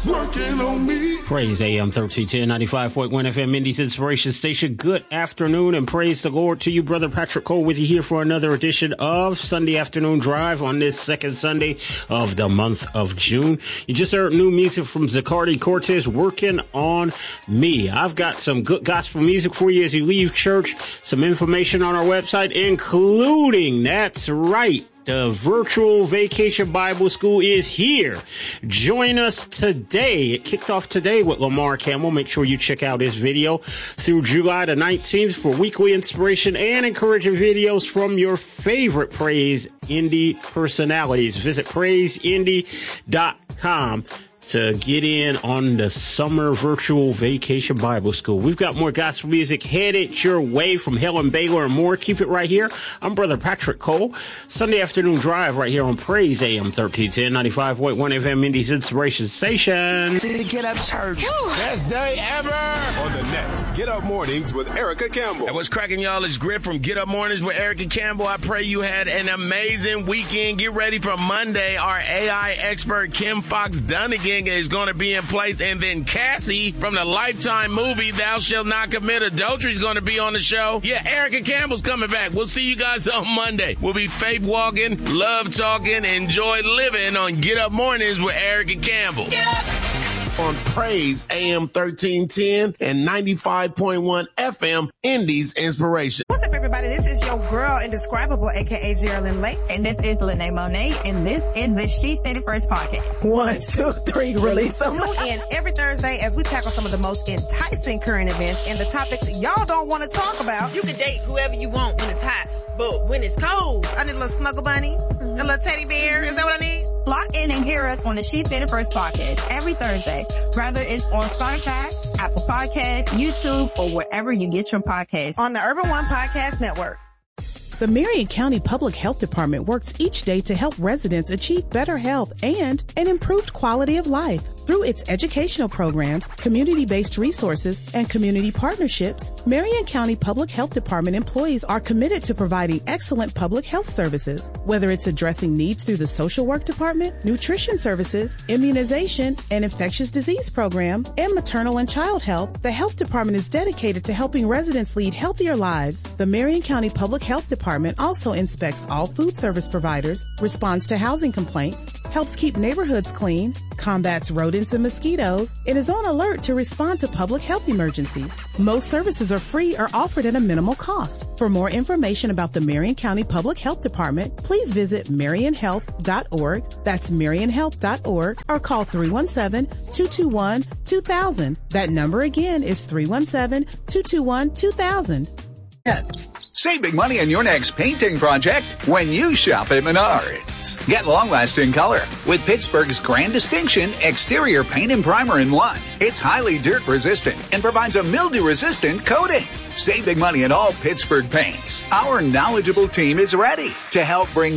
working on me. Praise AM 1310, 95.1 FM, Indy's Inspiration Station. Good afternoon and praise the Lord to you. Brother Patrick Cole with you here for another edition of Sunday Afternoon Drive on this second Sunday of the month of June. You just heard new music from Zacardi Cortez, Working on Me. I've got some good gospel music for you as you leave church, some information on our website, including, that's right, the virtual Vacation Bible School is here. Join us today. It kicked off today with Lamar Campbell. Make sure you check out his video through July the 19th for weekly inspiration and encouraging videos from your favorite Praise Indy personalities. Visit praiseindy.com to get in on the summer virtual Vacation Bible School. We've got more gospel music headed your way from Helen Baylor and more. Keep it right here. I'm Brother Patrick Cole. Sunday Afternoon Drive right here on Praise AM 1310, 95.1 FM, Indy's Inspiration Station. Get up, church. Best day ever. On the next Get Up Mornings with Erica Campbell. What's cracking, y'all? It's Griff from Get Up Mornings with Erica Campbell. I pray you had an amazing weekend. Get ready for Monday. Our AI expert, Kim Fox Dunnigan, is going to be in place. And then Cassie from the Lifetime movie, Thou Shalt Not Commit Adultery, is going to be on the show. Yeah, Erica Campbell's coming back. We'll see you guys on Monday. We'll be faith walking, love talking, enjoy living on Get Up Mornings with Erica Campbell. Get up. On Praise AM 1310 and 95.1 FM, Indy's Inspiration. What's up, everybody? This is your girl, Indescribable, a.k.a. Geraldine Lake. And this is Lene Monet, and this is the She Said It First podcast. 1, 2, 3, release them. Tune in every Thursday as we tackle some of the most enticing current events and the topics y'all don't want to talk about. You can date whoever you want when it's hot, but when it's cold, I need a little snuggle bunny, a little teddy bear. Is that what I need? Lock in and hear us on the She Said It First podcast every Thursday. Whether it's on Spotify, Apple Podcasts, YouTube, or wherever you get your podcasts. On the Urban One Podcast Network. The Marion County Public Health Department works each day to help residents achieve better health and an improved quality of life. Through its educational programs, community-based resources, and community partnerships, Marion County Public Health Department employees are committed to providing excellent public health services. Whether it's addressing needs through the social work department, nutrition services, immunization, and infectious disease program, and maternal and child health, the health department is dedicated to helping residents lead healthier lives. The Marion County Public Health Department also inspects all food service providers, responds to housing complaints, helps keep neighborhoods clean, combats rodents and mosquitoes, and is on alert to respond to public health emergencies. Most services are free or offered at a minimal cost. For more information about the Marion County Public Health Department, please visit marionhealth.org. That's marionhealth.org, or call 317-221-2000. That number again is 317-221-2000. Save big money on your next painting project when you shop at Menards. Get long-lasting color with Pittsburgh's Grand Distinction Exterior Paint and Primer in one. It's highly dirt-resistant and provides a mildew-resistant coating. Save big money on all Pittsburgh paints. Our knowledgeable team is ready to help bring